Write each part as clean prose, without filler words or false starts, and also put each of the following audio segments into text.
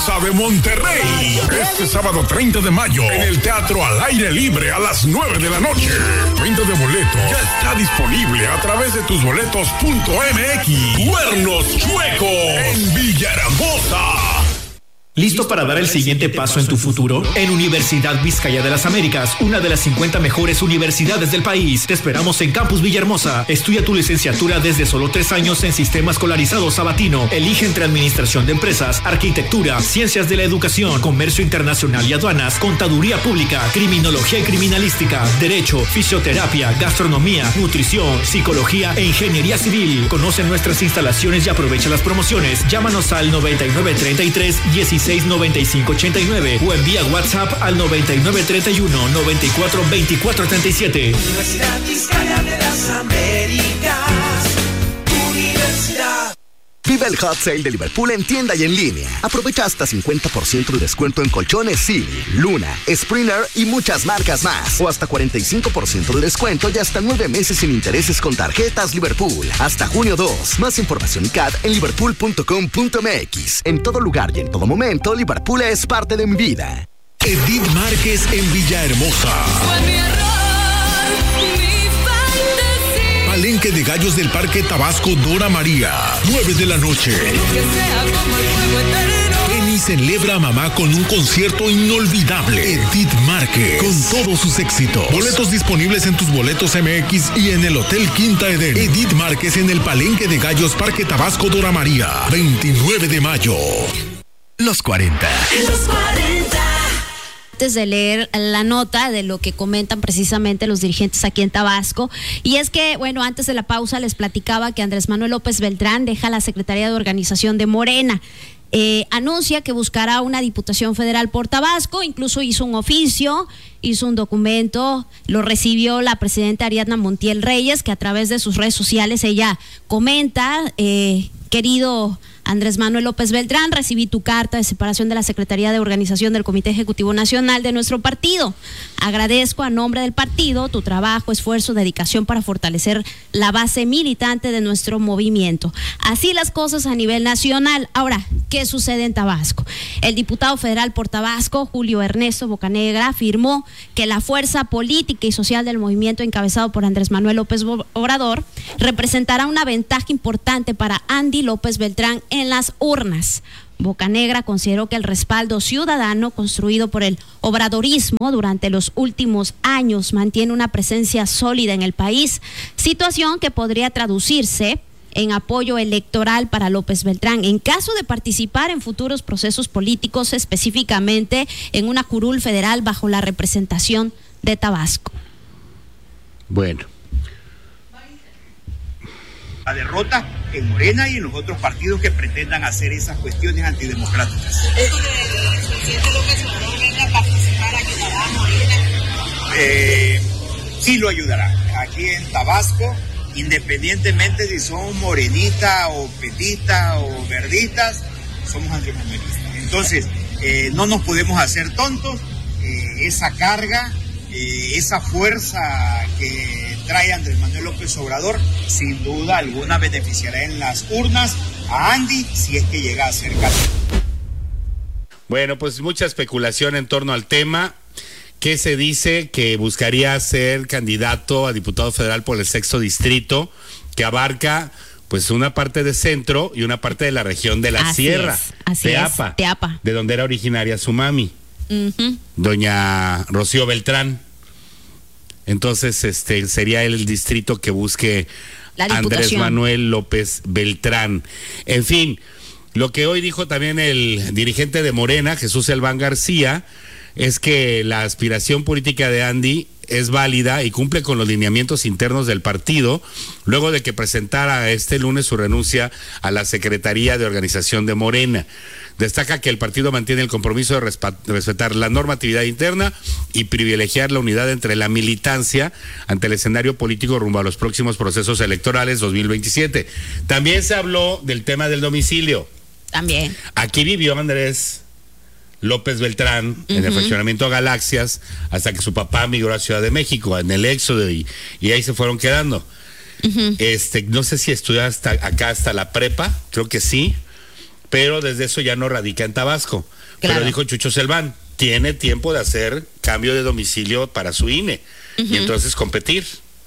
de Monterrey, este sábado 30 de mayo en el Teatro Al Aire Libre a las 9 de la noche. Venta de boletos ya está disponible a través de tusboletos.mx. Cuernos Chuecos en Villahermosa. ¿Listo para dar el siguiente paso en tu futuro? En Universidad Vizcaya de las Américas, una de las 50 mejores universidades del país. Te esperamos en Campus Villahermosa. Estudia tu licenciatura desde solo 3 años en Sistema Escolarizado Sabatino. Elige entre Administración de Empresas, Arquitectura, Ciencias de la Educación, Comercio Internacional y Aduanas, Contaduría Pública, Criminología y Criminalística, Derecho, Fisioterapia, Gastronomía, Nutrición, Psicología e Ingeniería Civil. Conoce nuestras instalaciones y aprovecha las promociones. Llámanos al 9933 169589 o envía WhatsApp al 9931 942437. Universidad Vizcaya de las Américas. Universidad. Vive el Hot Sale de Liverpool en tienda y en línea. Aprovecha hasta 50% de descuento en colchones Silly, Luna, Springer y muchas marcas más. O hasta 45% de descuento y hasta 9 meses sin intereses con tarjetas Liverpool. Hasta junio 2. Más información y CAD en liverpool.com.mx. En todo lugar y en todo momento, Liverpool es parte de mi vida. Edith Márquez en Villahermosa. Fue mi error, mi fantasía. Palenque de Gallos del Parque Tabasco Dora María. 9 de la noche. Que sea como el fuego eterno. Penny celebra a mamá con un concierto inolvidable. Edith Márquez, con todos sus éxitos. Boletos disponibles en Tus Boletos MX y en el Hotel Quinta Eden. Edith Márquez en el Palenque de Gallos Parque Tabasco Dora María. 29 de mayo. Los 40. Los 40. Antes de leer la nota de lo que comentan precisamente los dirigentes aquí en Tabasco, y es que, bueno, antes de la pausa les platicaba que Andrés Manuel López Beltrán deja la Secretaría de Organización de Morena. Anuncia que buscará una diputación federal por Tabasco, incluso hizo un oficio, hizo un documento, lo recibió la presidenta Ariadna Montiel Reyes, que a través de sus redes sociales ella comenta, querido Andrés Manuel López Beltrán, recibí tu carta de separación de la Secretaría de Organización del Comité Ejecutivo Nacional de nuestro partido. Agradezco a nombre del partido tu trabajo, esfuerzo, dedicación para fortalecer la base militante de nuestro movimiento. Así las cosas a nivel nacional. Ahora, ¿qué sucede en Tabasco? El diputado federal por Tabasco, Julio Ernesto Bocanegra, afirmó que la fuerza política y social del movimiento encabezado por Andrés Manuel López Obrador representará una ventaja importante para Andy López Beltrán en las urnas. Bocanegra consideró que el respaldo ciudadano construido por el obradorismo durante los últimos años mantiene una presencia sólida en el país, situación que podría traducirse en apoyo electoral para López Beltrán en caso de participar en futuros procesos políticos, específicamente en una curul federal bajo la representación de Tabasco. Bueno. La derrota en Morena y en los otros partidos que pretendan hacer esas cuestiones antidemocráticas. ¿Esto del presidente López Obrador venga a participar aquí en Morena? Sí lo ayudará. Aquí en Tabasco, independientemente si son morenitas o petitas o verditas, somos antimanuelistas. Entonces, no nos podemos hacer tontos. Esa carga, esa fuerza que trae Andrés Manuel López Obrador, sin duda alguna beneficiará en las urnas a Andy si es que llega a ser candidato. Bueno, pues mucha especulación en torno al tema. ¿Qué se dice? Que buscaría ser candidato a diputado federal por el 6º distrito, que abarca pues una parte de centro y una parte de la región de la Sierra, Teapa, de donde era originaria su mami, doña Rocío Beltrán. Entonces, sería el distrito que busque Andrés Manuel López Beltrán. En fin, lo que hoy dijo también el dirigente de Morena, Jesús Elván García, es que la aspiración política de Andy es válida y cumple con los lineamientos internos del partido, luego de que presentara este lunes su renuncia a la Secretaría de Organización de Morena. Destaca que el partido mantiene el compromiso de respetar la normatividad interna y privilegiar la unidad entre la militancia ante el escenario político rumbo a los próximos procesos electorales 2027. También se habló del tema del domicilio. También. Aquí vivió Andrés López Beltrán en el fraccionamiento Galaxias hasta que su papá migró a Ciudad de México en el éxodo y ahí se fueron quedando. No sé si estudió hasta la prepa, creo que sí, pero desde eso ya no radica en Tabasco. Claro. Pero dijo Chucho Selván, tiene tiempo de hacer cambio de domicilio para su INE y entonces competir.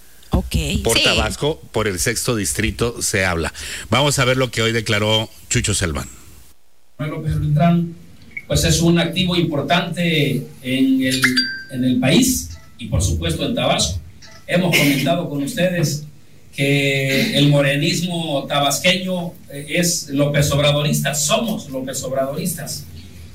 Por Tabasco, por el 6º distrito se habla. Vamos a ver lo que hoy declaró Chucho Selván. López Beltrán, pues es un activo importante en el país y por supuesto en Tabasco. Hemos comentado con ustedes que el morenismo tabasqueño es López Obradorista, somos López Obradoristas,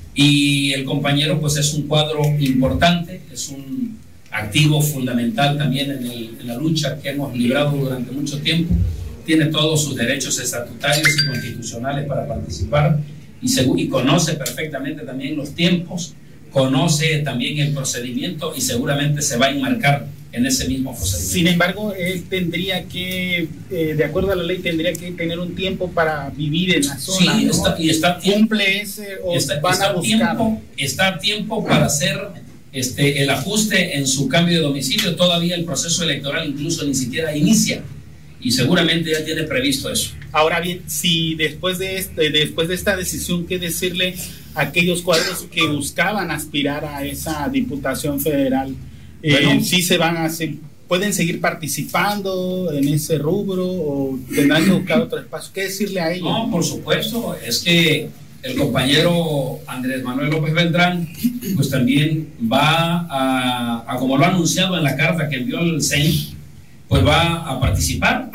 y el compañero pues es un cuadro importante, es un activo fundamental también en la lucha que hemos librado durante mucho tiempo, tiene todos sus derechos estatutarios y constitucionales para participar y conoce perfectamente también los tiempos, conoce también el procedimiento y seguramente se va a enmarcar en ese mismo procedimiento. Sin embargo, él tendría que, de acuerdo a la ley, tendría que tener un tiempo para vivir en la zona. Sí, ¿no? ¿Cumple ese o van a buscar? Está a tiempo para hacer el ajuste en su cambio de domicilio. Todavía el proceso electoral incluso ni siquiera inicia y seguramente ya tiene previsto eso. Ahora bien, si después de esta decisión, ¿qué decirle a aquellos cuadros que buscaban aspirar a esa diputación federal? Bueno, ¿sí se van a hacer, pueden seguir participando en ese rubro o tendrán que buscar otro espacio? ¿Qué decirle a ellos? No, por supuesto, es que el compañero Andrés Manuel López Beltrán pues también va a como lo ha anunciado en la carta que envió el CEN, pues va a participar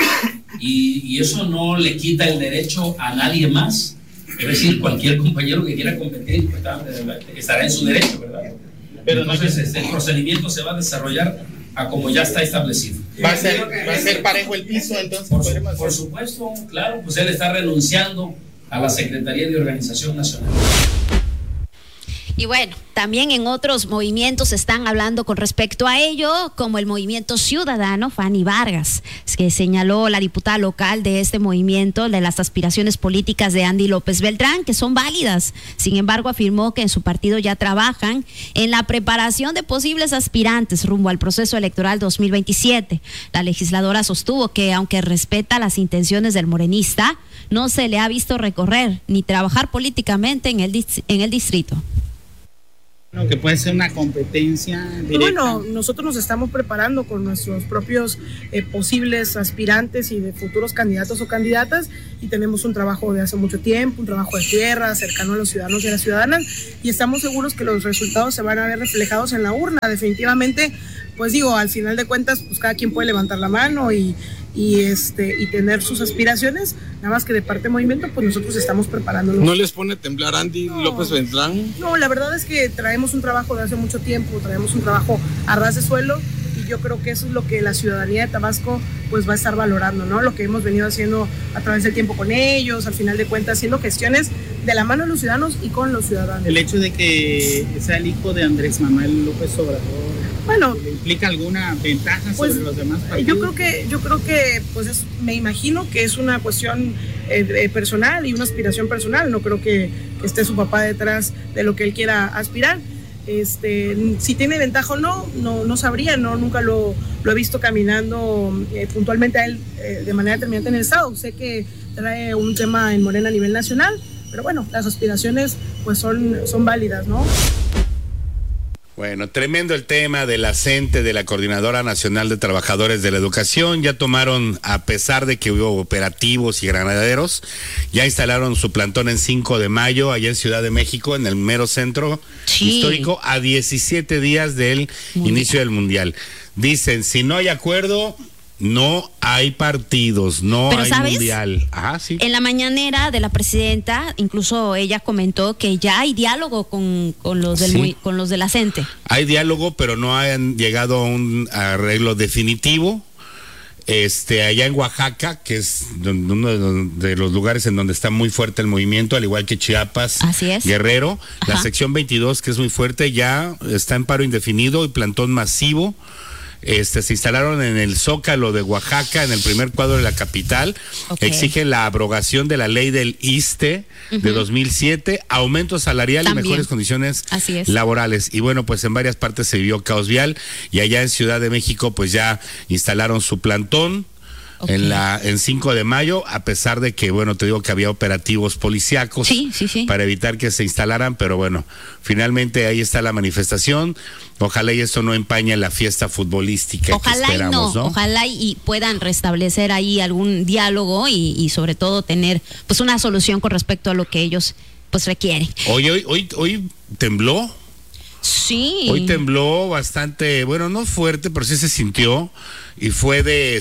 y eso no le quita el derecho a nadie más. Es decir, cualquier compañero que quiera competir pues, estará en su derecho, ¿verdad? Pero entonces el procedimiento se va a desarrollar a como ya está establecido. ¿Va a ser parejo el piso entonces? Por supuesto, claro, pues él está renunciando a la Secretaría de Organización Nacional. Y bueno, también en otros movimientos están hablando con respecto a ello, como el Movimiento Ciudadano, Fanny Vargas, que señaló la diputada local de este movimiento de las aspiraciones políticas de Andy López Beltrán, que son válidas. Sin embargo, afirmó que en su partido ya trabajan en la preparación de posibles aspirantes rumbo al proceso electoral 2027. La legisladora sostuvo que, aunque respeta las intenciones del morenista, no se le ha visto recorrer ni trabajar políticamente en el distrito. Que puede ser una competencia directa. Bueno, nosotros nos estamos preparando con nuestros propios posibles aspirantes y de futuros candidatos o candidatas y tenemos un trabajo de hace mucho tiempo, un trabajo de tierra cercano a los ciudadanos y a las ciudadanas y estamos seguros que los resultados se van a ver reflejados en la urna. Definitivamente, pues digo, al final de cuentas, pues cada quien puede levantar la mano y tener sus aspiraciones, nada más que de parte de movimiento, pues nosotros estamos preparándonos. ¿No les pone a temblar Andy López Beltrán? No, la verdad es que traemos un trabajo de hace mucho tiempo, traemos un trabajo a ras de suelo y yo creo que eso es lo que la ciudadanía de Tabasco pues va a estar valorando, ¿no? Lo que hemos venido haciendo a través del tiempo con ellos, al final de cuentas haciendo gestiones de la mano de los ciudadanos y con los ciudadanos. El hecho de que sea el hijo de Andrés Manuel López Obrador, bueno, ¿implica alguna ventaja pues, sobre los demás partidos? Yo creo que pues me imagino que es una cuestión personal y una aspiración personal. No creo que esté su papá detrás de lo que él quiera aspirar. Si tiene ventaja o no sabría, nunca lo he visto caminando puntualmente a él de manera determinante en el estado. Sé que trae un tema en Morena a nivel nacional, pero bueno, las aspiraciones pues son válidas, ¿no? Bueno, tremendo el tema de la CENTE, de la Coordinadora Nacional de Trabajadores de la Educación. Ya tomaron, a pesar de que hubo operativos y granaderos, ya instalaron su plantón en 5 de mayo, allá en Ciudad de México, en el mero centro histórico, a 17 días del inicio del Mundial. Dicen, si no hay acuerdo, no hay partidos, no hay mundial. Ajá, sí. En la mañanera de la presidenta, incluso ella comentó que ya hay diálogo con los de la CENTE. Hay diálogo, pero no han llegado a un arreglo definitivo. Allá en Oaxaca, que es uno de los lugares en donde está muy fuerte el movimiento, al igual que Chiapas, Guerrero, la sección 22, que es muy fuerte, ya está en paro indefinido y plantón masivo. Se instalaron en el Zócalo de Oaxaca, en el primer cuadro de la capital. Exigen la abrogación de la ley del ISSSTE de 2007, aumento salarial y mejores condiciones laborales. Y bueno, pues en varias partes se vivió caos vial y allá en Ciudad de México pues ya instalaron su plantón. Okay. en 5 de mayo, a pesar de que, bueno, te digo que había operativos policíacos para evitar que se instalaran, pero bueno, finalmente ahí está la manifestación. Ojalá y esto no empañe la fiesta futbolística. Ojalá que esperamos, ¿no? Ojalá y puedan restablecer ahí algún diálogo y sobre todo tener pues una solución con respecto a lo que ellos pues requieren. Hoy tembló. Sí. Hoy tembló bastante, bueno, no fuerte, pero sí se sintió, y fue de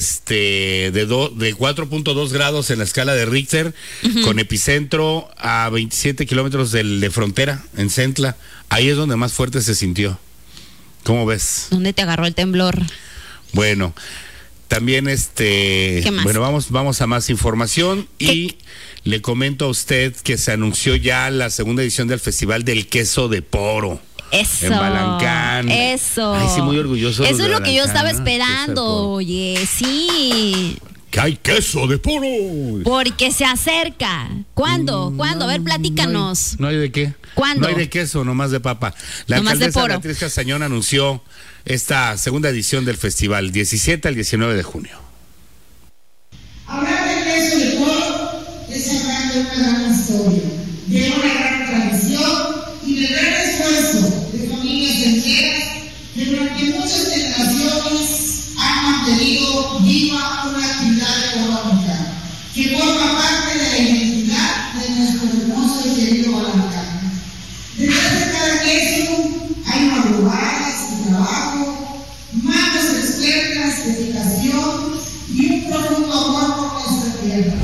4.2 grados en la escala de Richter, con epicentro a 27 kilómetros de frontera, en Centla. Ahí es donde más fuerte se sintió. ¿Cómo ves? ¿Dónde te agarró el temblor? Bueno, también ¿Qué más? Bueno, vamos a más información y le comento a usted que se anunció ya la segunda edición del Festival del Queso de Poro. Eso. En Balancán. Eso. Ay, sí, muy orgulloso. Eso es lo que yo estaba Balancán, esperando, oye, sí. Que hay queso de poro. Porque se acerca. ¿Cuándo? ¿Cuándo? A ver, platícanos. No hay de qué. ¿Cuándo? No hay de queso, nomás de papa. La Nomás de alcaldesa poro. Beatriz Castañón anunció esta segunda edición del festival, 17 al 19 de junio. Hablar de queso de poro es hablar de una gran historia, de una gran tradición y del gran esfuerzo de familias enteras que durante muchas generaciones han mantenido viva una actividad económica que forma parte de la identidad de nuestro hermoso y querido Balancán. Detrás de cada queso hay madrugadas de trabajo, manos expertas, dedicación y un profundo amor por nuestra tierra.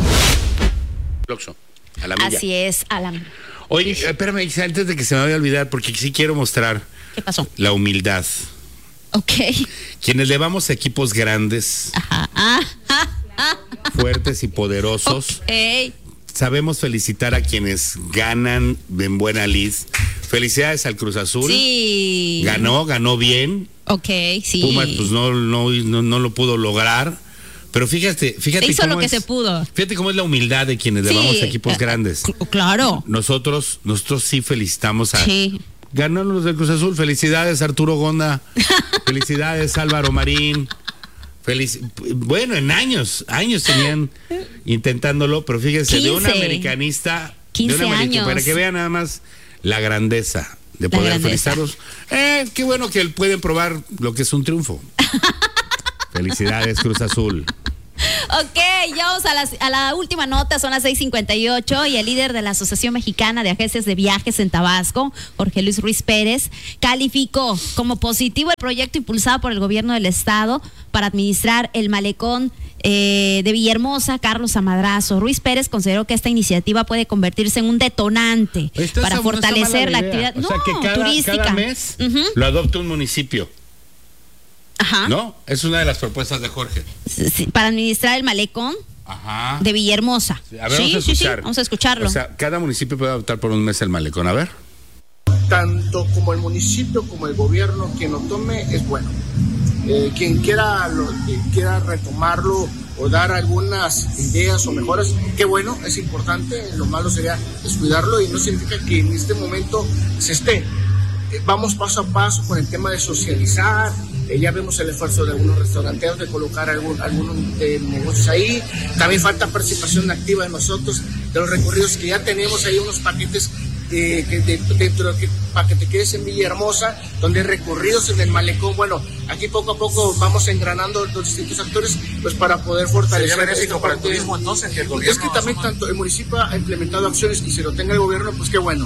A la milla. Así es, Alan. Oye, espérame, antes de que se me vaya a olvidar, porque sí quiero mostrar. ¿Qué pasó? La humildad. Ok. Quienes le vamos a equipos grandes, fuertes y poderosos, sabemos felicitar a quienes ganan en buena lid. Felicidades al Cruz Azul. Sí. Ganó bien. Ok, sí. Pumas pues no lo pudo lograr. Pero fíjate hizo cómo lo que se pudo. Fíjate cómo es la humildad de quienes le vamos a equipos grandes. Claro. Nosotros sí felicitamos a... Sí. Ganaron los del Cruz Azul. Felicidades, Arturo Gonda. Felicidades, Álvaro Marín. Bueno, en años tenían intentándolo, pero fíjense, 15, de un americanista, 15 años. Para que vean nada más la grandeza de poder felicitarlos. Qué bueno que pueden probar lo que es un triunfo. Felicidades, Cruz Azul. Ok, ya vamos a la última nota, son las 6:58 y el líder de la Asociación Mexicana de Agencias de Viajes en Tabasco, Jorge Luis Ruiz Pérez, calificó como positivo el proyecto impulsado por el gobierno del estado para administrar el malecón de Villahermosa, Carlos a Madrazo. Ruiz Pérez consideró que esta iniciativa puede convertirse en un detonante para fortalecer la actividad turística. Cada mes lo adopta un municipio. Ajá. ¿No? Es una de las propuestas de Jorge. Sí, para administrar el malecón de Villahermosa. Sí, a ver, vamos a escucharlo. O sea, cada municipio puede adoptar por un mes el malecón. A ver. Tanto como el municipio como el gobierno, quien lo tome es bueno. Quien quiera retomarlo o dar algunas ideas o mejoras, qué bueno, es importante. Lo malo sería descuidarlo y no significa que en este momento se esté. Vamos paso a paso con el tema de socializar. Ya vemos el esfuerzo de algunos restauranteros de colocar algunos negocios ahí. También falta participación activa de nosotros, de los recorridos que ya tenemos ahí, unos paquetes para que te quedes en Villahermosa, donde hay recorridos en el malecón. Bueno, aquí poco a poco vamos engranando los distintos actores pues para poder fortalecer. ¿Sería benéfico para el turismo entonces que el gobierno? Es que también tanto el municipio ha implementado acciones y si lo tenga el gobierno, pues qué bueno.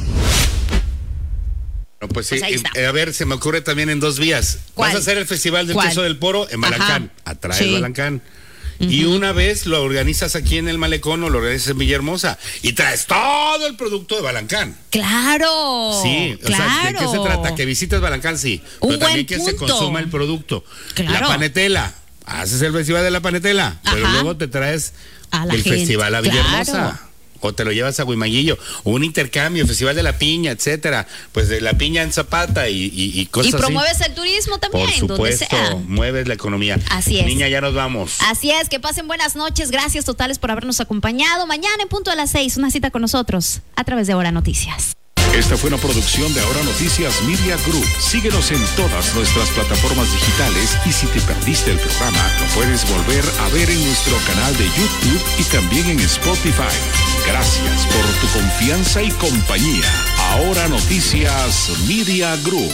Pues sí, a ver, se me ocurre también en 2 vías. ¿Cuál? Vas a hacer el Festival del Queso del Poro en Balancán. Atraes Balancán. Y una vez lo organizas aquí en el malecón o lo organizas en Villahermosa y traes todo el producto de Balancán. ¡Claro! Sí, o sea, ¿de qué se trata? Que visites Balancán, sí, pero también que se consuma el producto. Claro. La panetela, haces el Festival de la Panetela, pero luego te traes el Festival a Villahermosa. Claro. O te lo llevas a Huimaguillo, o un intercambio, Festival de la Piña, etcétera. Pues de la piña en Zapata y cosas así. Y promueves el turismo también, por supuesto, donde sea. Mueves la economía. Así es. Niña, ya nos vamos. Así es, que pasen buenas noches. Gracias totales por habernos acompañado. Mañana en punto de las 6, una cita con nosotros a través de Hora Noticias. Esta fue una producción de Ahora Noticias Media Group. Síguenos en todas nuestras plataformas digitales y si te perdiste el programa, lo puedes volver a ver en nuestro canal de YouTube y también en Spotify. Gracias por tu confianza y compañía. Ahora Noticias Media Group.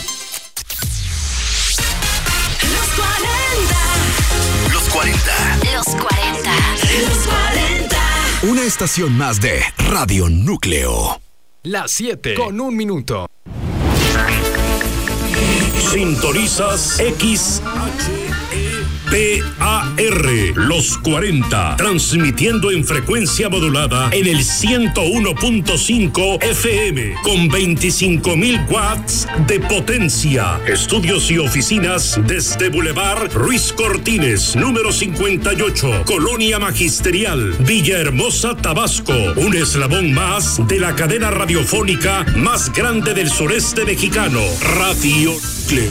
Los 40. Los 40. Una estación más de Radio Núcleo. Las 7:01. Sintonizas XHEPAR, Los 40, transmitiendo en frecuencia modulada en el 101.5 FM, con 25.000 watts de potencia. Estudios y oficinas desde Boulevard Ruiz Cortines, número 58, Colonia Magisterial, Villahermosa, Tabasco. Un eslabón más de la cadena radiofónica más grande del sureste mexicano, Radio Núcleo.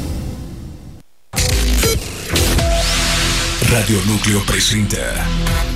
Radio Núcleo presenta